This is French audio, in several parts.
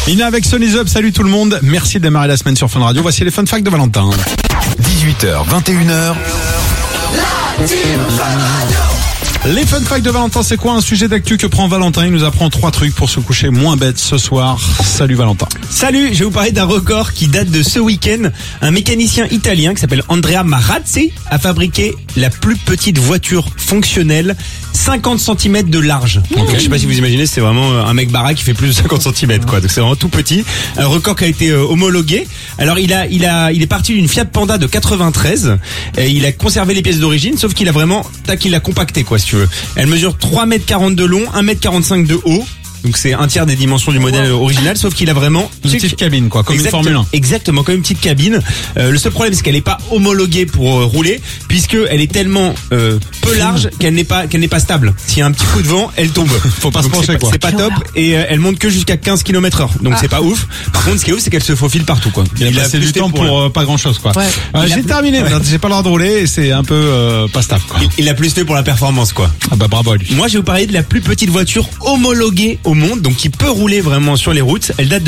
Il est avec Sonny's Up, salut tout le monde, merci de démarrer la semaine sur Fun Radio, voici les Fun Facts de Valentin. 18h, 21h. Les Fun Facts de Valentin, c'est quoi un sujet d'actu que prend Valentin? Il nous apprend 3 trucs pour se coucher moins bête ce soir. Salut Valentin. Salut, je vais vous parler d'un record qui date de ce week-end. Un mécanicien italien qui s'appelle Andrea Marazzi a fabriqué la plus petite voiture fonctionnelle, 50 cm de large. Donc, je sais pas si vous imaginez, c'est vraiment un mec baraque qui fait plus de 50 cm, quoi. Donc c'est vraiment tout petit. Un record qui a été homologué. Alors il est parti d'une Fiat Panda de 93. Et il a conservé les pièces d'origine, sauf qu'il a vraiment, il l'a compacté, quoi, si tu veux. Elle mesure 3,40 m de long, 1,45 m de haut. Donc c'est un tiers des dimensions du modèle original, sauf qu'il a vraiment une petite cabine, quoi, comme une Formule 1. Exactement, comme une petite cabine. Le seul problème, c'est qu'elle n'est pas homologuée pour rouler, puisque elle est tellement peu large qu'elle n'est pas stable. S'il y a un petit coup de vent, elle tombe. Faut pas se pencher, quoi. C'est pas top, et elle monte que jusqu'à 15 km/h. Donc c'est pas ouf. Par contre, ce qui est ouf, c'est qu'elle se faufile partout, quoi. Il a passé du temps pour pas grand chose, quoi. Ouais. J'ai terminé. Ouais. J'ai pas le droit de rouler et c'est un peu pas stable, quoi. Il a plus fait pour la performance, quoi. Ah bah bravo à lui. Moi, je vais vous parler de la plus petite voiture homologuée au monde, donc qui peut rouler vraiment sur les routes. Elle date de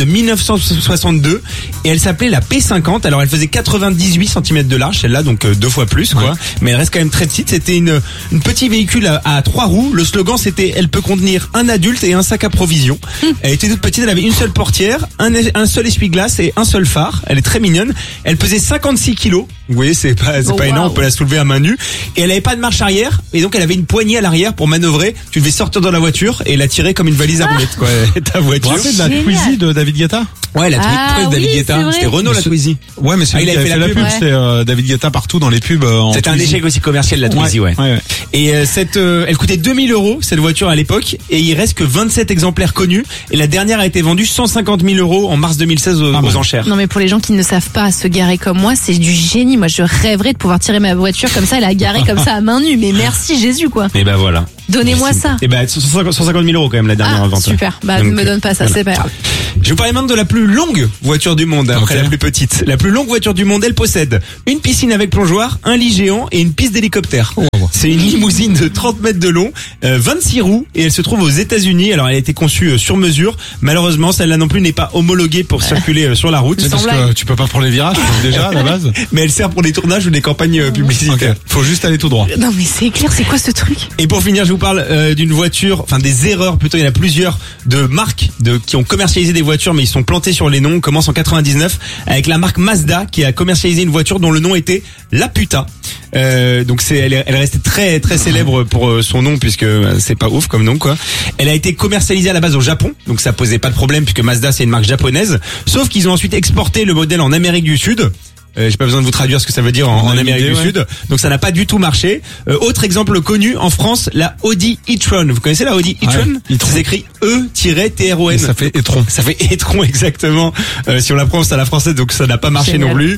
1962 et elle s'appelait la P50. Alors elle faisait 98 cm de large, celle-là, donc 2 fois plus, quoi. Ouais. Mais elle reste quand même très petite. C'était une petit véhicule à 3 roues. Le slogan, c'était elle peut contenir un adulte et un sac à provisions. Elle était toute petite, elle avait une seule portière, un seul essuie-glace et un seul phare. Elle est très mignonne. Elle pesait 56 kilos. Vous voyez, c'est pas énorme, on peut la soulever à main nue. Et elle avait pas de marche arrière, et donc elle avait une poignée à l'arrière pour manœuvrer. Tu devais sortir dans la voiture et la tirer comme une valise à roulettes, quoi. Ta voiture. Vous vous rappelez de la Twizy de David Guetta? Ouais, la Twizy de David Guetta. C'était Renault, la Twizy. Ouais, mais c'est lui qui avait fait la pub. C'était David Guetta partout dans les pubs. C'était un échec aussi commercial, la Twizy, ouais. Et elle coûtait 2000 €, cette voiture à l'époque, et il reste que 27 exemplaires connus, et la dernière a été vendue 150 000 € en mars 2016 aux enchères. Non, mais pour les gens qui ne savent pas se garer comme moi, c'est du génie. Moi, je rêverais de pouvoir tirer ma voiture comme ça, la garer comme ça à main nue. Mais merci Jésus, quoi. Et ben voilà. Donnez-moi ça. Et ben 150 000 € quand même la dernière vente. Super. Bah ne me donne pas ça, c'est pas grave. Je vous parlais maintenant de la plus longue voiture du monde après la plus petite. La plus longue voiture du monde, elle possède une piscine avec plongeoir, un lit géant et une piste d'hélicoptère. C'est une limousine de 30 mètres de long, 26 roues, et elle se trouve aux États-Unis. Alors elle a été conçue sur mesure. Malheureusement, celle-là non plus n'est pas homologuée pour circuler sur la route. Parce que tu peux pas prendre les virages déjà à la base. Mais elle sert pour des tournages ou des campagnes publicitaires. Okay. Faut juste aller tout droit. Non mais c'est clair, c'est quoi ce truc? Et pour finir, je vous parle d'une voiture, enfin des erreurs plutôt. Il y en a plusieurs de marques qui ont commercialisé des voitures, mais ils sont plantés sur les noms. On commence en 99 avec la marque Mazda qui a commercialisé une voiture dont le nom était La Puta. Donc elle est restée très très célèbre pour son nom, puisque c'est pas ouf comme nom, quoi. Elle a été commercialisée à la base au Japon, donc ça posait pas de problème puisque Mazda c'est une marque japonaise. Sauf qu'ils ont ensuite exporté le modèle en Amérique du Sud. J'ai pas besoin de vous traduire ce que ça veut dire en Amérique du Sud. Donc ça n'a pas du tout marché. Autre exemple connu en France, la Audi e-tron. Vous connaissez la Audi e-tron? Ça s'écrit E-T-R-O-N. Ça fait e-tron. Ça fait e-tron, exactement. Si on la prononce à la française, donc ça n'a pas marché non plus.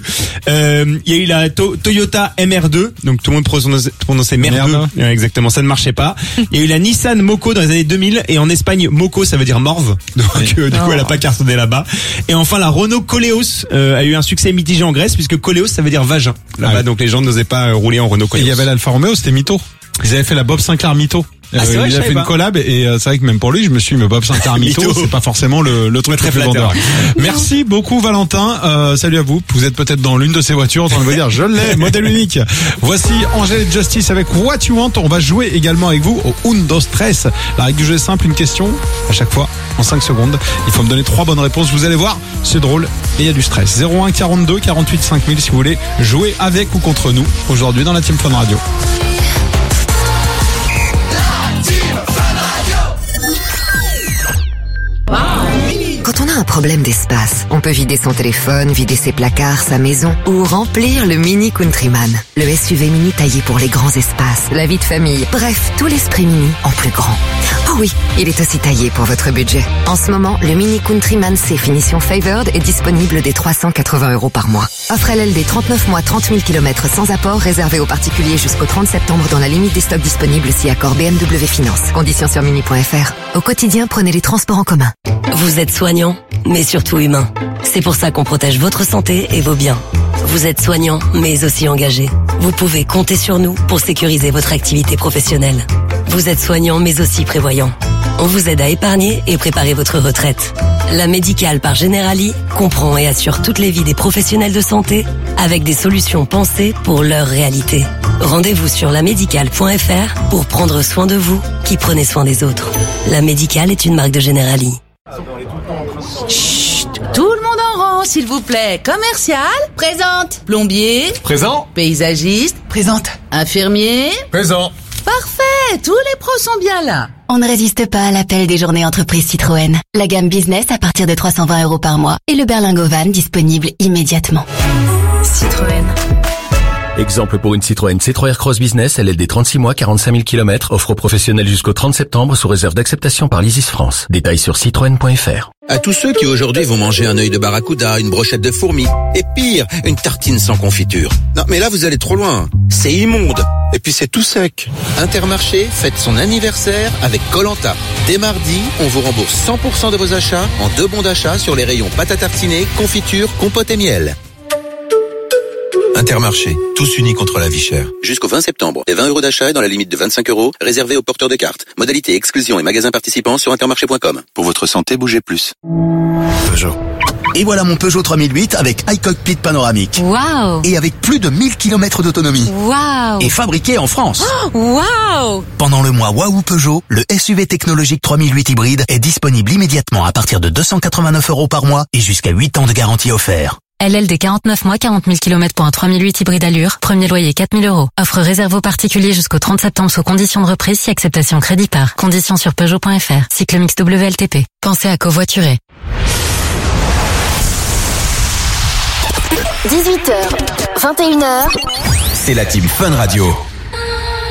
Il y a eu la Toyota MR2. Donc tout le monde prononçait merde. Exactement, ça ne marchait pas. Il y a eu la Nissan Moco dans les années 2000. Et en Espagne, Moco, ça veut dire morve. Donc du coup, elle a pas cartonné là-bas. Et enfin, la Renault Koleos a eu un succès mitigé en Grèce, puisque Koleos ça veut dire vagin là-bas, donc les gens n'osaient pas rouler en Renault Koleos. Il y avait l'Alfa Romeo, c'était Mytho. Ils avaient fait la Bob Sinclair Mytho. C'est vrai, il a fait une collab et c'est vrai que même pour lui, je me suis dit, mais Bob Sinclair Mytho, c'est pas forcément le truc très vendeur. Merci beaucoup Valentin. Salut à vous. Vous êtes peut-être dans l'une de ces voitures en train de vous dire, je l'ai, modèle unique. Voici Angèle et Justice avec What You Want. On va jouer également avec vous au Undo Stress. La règle du jeu est simple, une question à chaque fois en 5 secondes. Il faut me donner 3 bonnes réponses. Vous allez voir, c'est drôle et il y a du stress. 01 42 48 5000 si vous voulez jouer avec ou contre nous aujourd'hui dans la Team Fun Radio. Quand on a un problème d'espace, on peut vider son téléphone, vider ses placards, sa maison ou remplir le Mini Countryman. Le SUV mini taillé pour les grands espaces, la vie de famille, bref, tout l'esprit mini en plus grand. Oh oui, il est aussi taillé pour votre budget. En ce moment, le Mini Countryman C finition Favored est disponible dès 380 € par mois. Offre LLD 39 mois, 30 000 km sans apport, réservé aux particuliers jusqu'au 30 septembre dans la limite des stocks disponibles si accord BMW Finance. Conditions sur mini.fr. Au quotidien, prenez les transports en commun. Vous êtes soignant, mais surtout humain. C'est pour ça qu'on protège votre santé et vos biens. Vous êtes soignant, mais aussi engagé. Vous pouvez compter sur nous pour sécuriser votre activité professionnelle. Vous êtes soignant, mais aussi prévoyant. On vous aide à épargner et préparer votre retraite. La Médicale par Generali comprend et assure toutes les vies des professionnels de santé avec des solutions pensées pour leur réalité. Rendez-vous sur lamédicale.fr pour prendre soin de vous qui prenez soin des autres. La Médicale est une marque de Generali. Chut, tout le monde en rang, s'il vous plaît. Commercial, présente. Plombier, Présent. paysagiste, Présente. infirmier. Présent. Parfait, tous les pros sont bien là. On ne résiste pas à l'appel des journées entreprises Citroën. La gamme business à partir de 320 € par mois et le berlingot van disponible immédiatement. Citroën. Exemple pour une Citroën C3 Aircross Business, LLD 36 mois, 45 000 km, offre professionnelle jusqu'au 30 septembre sous réserve d'acceptation par l'Isis France. Détails sur citroën.fr. À tous ceux qui aujourd'hui vont manger un œil de barracuda, une brochette de fourmis, et pire, une tartine sans confiture. Non, mais là vous allez trop loin. C'est immonde. Et puis c'est tout sec. Intermarché fête son anniversaire avec Koh-Lanta. Dès mardi, on vous rembourse 100% de vos achats en 2 bons d'achat sur les rayons pâte à tartiner, confiture, compote et miel. Intermarché, tous unis contre la vie chère. Jusqu'au 20 septembre, les 20 € d'achat est dans la limite de 25 € réservés aux porteurs de cartes. Modalité exclusion et magasins participants sur intermarché.com. Pour votre santé, bougez plus. Peugeot. Et voilà mon Peugeot 3008 avec iCockpit panoramique. Waouh. Et avec plus de 1000 km d'autonomie. Waouh. Et fabriqué en France. Waouh. Pendant le mois Waouh Peugeot, le SUV technologique 3008 hybride est disponible immédiatement à partir de 289 € par mois et jusqu'à 8 ans de garantie offert. LLD 49 mois, 40 000 km pour un 3008 hybride allure. Premier loyer 4 000 €. Offre réservée aux particuliers jusqu'au 30 septembre sous conditions de reprise si acceptation crédit par. Conditions sur Peugeot.fr. Cycle mix WLTP. Pensez à covoiturer. 18h, 21h. C'est la team Fun Radio.